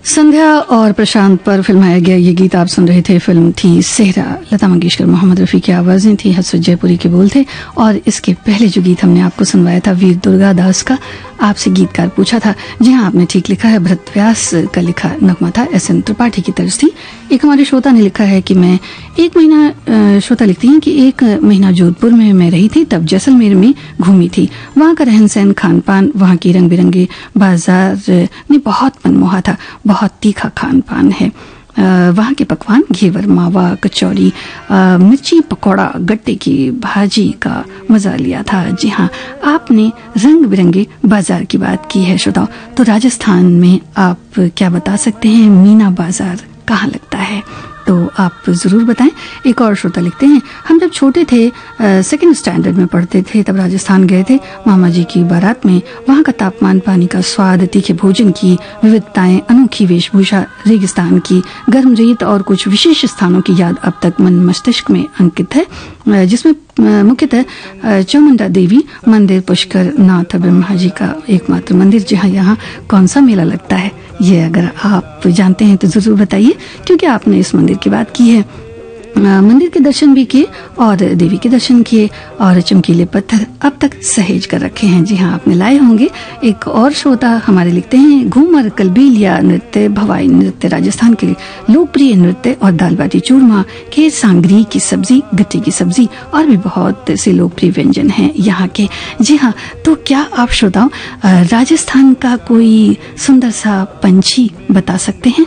संध्या और प्रशांत पर फिल्माया गया ये गीत आप सुन रहे थे। फिल्म थी सेहरा। लता मंगेशकर, मोहम्मद रफ़ी की आवाजें थी, हसरत जयपुरी के बोल थे। और इसके पहले जो गीत हमने आपको सुनवाया था वीर दुर्गा दास का, आपसे गीतकार पूछा था। जी हाँ, आपने ठीक लिखा है। भरत व्यास का लिखा नगमा था, SN त्रिपाठी की तर्ज थी। एक हमारे श्रोता ने लिखा है कि मैं एक महीना, श्रोता लिखती हैं कि एक महीना जोधपुर में मैं रही थी, तब जैसलमेर में घूमी थी। वहाँ का रहन सहन, खान पान, वहाँ की रंग बिरंगे बाजार ने बहुत मनमोहा था। बहुत तीखा खान पान है। वहाँ के पकवान घेवर, मावा, कचौरी, मिर्ची पकौड़ा, गट्टे की भाजी का मजा लिया था। जी हाँ, आपने रंग बिरंगे बाजार की बात की है श्रोताओ। तो राजस्थान में आप क्या बता सकते हैं, मीना बाजार कहाँ लगता है? तो आप जरूर बताएं। एक और श्रोता लिखते हैं, हम जब छोटे थे, 2nd स्टैंडर्ड में पढ़ते थे, तब राजस्थान गए थे मामा जी की बारात में। वहाँ का तापमान, पानी का स्वाद, तीखे भोजन की विविधताएं, अनोखी वेशभूषा, रेगिस्तान की गर्म रेत और कुछ विशेष स्थानों की याद अब तक मन मस्तिष्क में अंकित है, जिसमें मुख्यतः चामुंडा देवी मंदिर, पुष्कर नाथ ब्रह्मा जी का एकमात्र मंदिर। जी हाँ, यहाँ कौन सा मेला लगता है, ये अगर आप जानते हैं तो जरूर बताइए, क्योंकि आपने इस मंदिर की बात की है। मंदिर के दर्शन भी किए और देवी के दर्शन किए और चमकीले पत्थर अब तक सहेज कर रखे हैं। जी हाँ, आपने लाए होंगे। एक और श्रोता हमारे लिखते हैं, घूमर, कलबेलिया नृत्य, भवाई नृत्य राजस्थान के लोकप्रिय नृत्य और दाल बाटी चूरमा, खीर, सांगरी की सब्जी, गट्टे की सब्जी और भी बहुत से लोकप्रिय व्यंजन हैं यहाँ के। जी हाँ, तो क्या आप श्रोताओं राजस्थान का कोई सुंदर सा पंछी बता सकते हैं?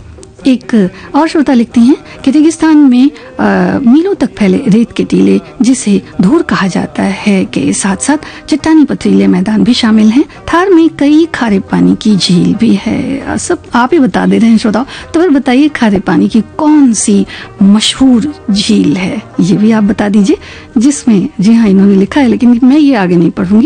एक और श्रोता लिखते हैं कि रेगिस्तान में मीलों तक फैले रेत के टीले, जिसे धूर कहा जाता है, के साथ साथ चट्टानी पथरीले मैदान भी शामिल हैं। थार में कई खारे पानी की झील भी है। सब आप ही बता दे रहे हैं श्रोताओं। तो फिर बताइए, खारे पानी की कौन सी मशहूर झील है, ये भी आप बता दीजिए। जिसमें, जी हाँ, इन्होंने लिखा है, लेकिन मैं ये आगे नहीं पढ़ूंगी।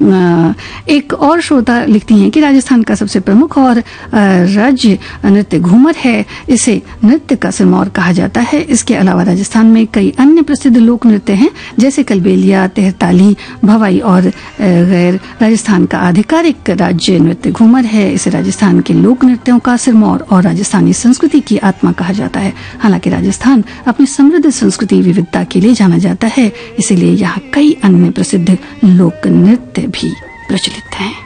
एक और श्रोता लिखती हैं कि राजस्थान का सबसे प्रमुख और राज्य नृत्य घूमर है। इसे नृत्य का सिरमौर कहा जाता है। इसके अलावा राजस्थान में कई अन्य प्रसिद्ध लोक नृत्य हैं, जैसे कलबेलिया, तेहताली, भवाई और गैर। राजस्थान का आधिकारिक राज्य नृत्य घूमर है। इसे राजस्थान के लोक नृत्यों का सिरमौर और राजस्थानी संस्कृति की आत्मा कहा जाता है। हालांकि राजस्थान अपनी समृद्ध संस्कृति विविधता के लिए जाना जाता है, इसीलिए यहाँ कई अन्य प्रसिद्ध लोक नृत्य भी प्रचलित हैं।